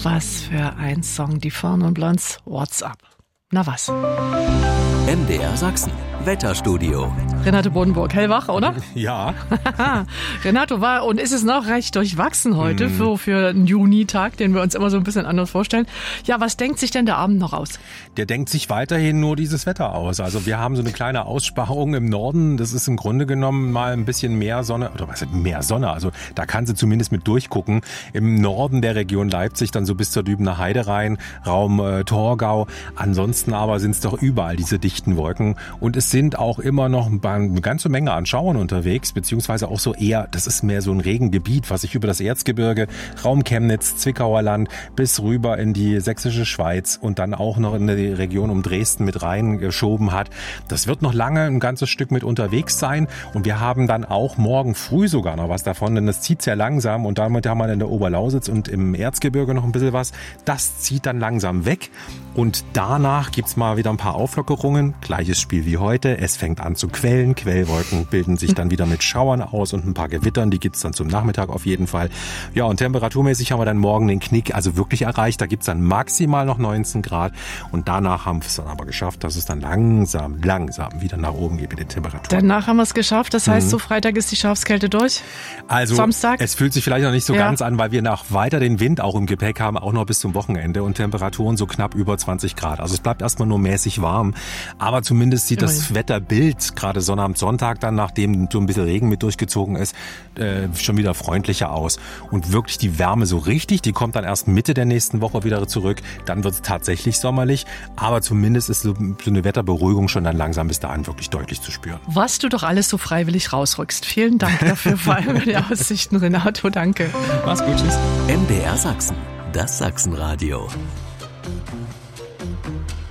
Was für ein Song, die Fern und Blondes, What's Up? Na was? MDR Sachsen, Wetterstudio. Renate Bodenburg, hellwach, oder? Ja. Renato, war und ist es noch recht durchwachsen heute für einen Junitag, den wir uns immer so ein bisschen anders vorstellen. Ja, was denkt sich denn der Abend noch aus? Der denkt sich weiterhin nur dieses Wetter aus. Also wir haben so eine kleine Aussparung im Norden. Das ist im Grunde genommen mal ein bisschen mehr Sonne. Oder was, mehr Sonne? Also da kann sie zumindest mit durchgucken. Im Norden der Region Leipzig dann so bis zur Dübener Heide rein, Raum Torgau. Ansonsten aber sind es doch überall diese dichten Wolken. Und es sind auch immer noch eine ganze Menge an Schauern unterwegs, beziehungsweise auch so eher, das ist mehr so ein Regengebiet, was sich über das Erzgebirge, Raum Chemnitz, Zwickauer Land bis rüber in die sächsische Schweiz und dann auch noch in die Region um Dresden mit reingeschoben hat. Das wird noch lange ein ganzes Stück mit unterwegs sein und wir haben dann auch morgen früh sogar noch was davon, denn das zieht sehr langsam und damit haben wir in der Oberlausitz und im Erzgebirge noch ein bisschen was. Das zieht dann langsam weg und danach gibt's mal wieder ein paar Auflockerungen. Gleiches Spiel wie heute. Es fängt an zu quellen. Quellwolken bilden sich dann wieder mit Schauern aus und ein paar Gewittern. Die gibt's dann zum Nachmittag auf jeden Fall. Ja, und temperaturmäßig haben wir dann morgen den Knick also wirklich erreicht. Da gibt's dann maximal noch 19 Grad. Und danach haben wir es dann aber geschafft, dass es dann langsam wieder nach oben geht mit den Temperaturen. Danach haben wir es geschafft. Das heißt, so Freitag ist die Schafskälte durch? Also Samstag? Es fühlt sich vielleicht noch nicht so ganz an, weil wir noch weiter den Wind auch im Gepäck haben, auch noch bis zum Wochenende und Temperaturen so knapp über 20 Grad. Also es bleibt erstmal nur mäßig warm. Aber zumindest sieht das Wetterbild, gerade Sonnabend, Sonntag dann, nachdem so ein bisschen Regen mit durchgezogen ist, schon wieder freundlicher aus. Und wirklich die Wärme so richtig, die kommt dann erst Mitte der nächsten Woche wieder zurück. Dann wird es tatsächlich sommerlich. Aber zumindest ist so eine Wetterberuhigung schon dann langsam bis dahin wirklich deutlich zu spüren. Was du doch alles so freiwillig rausrückst. Vielen Dank dafür, vor allem für die Aussichten, Renato. Danke. Mach's gut, tschüss. MDR Sachsen, das Sachsenradio.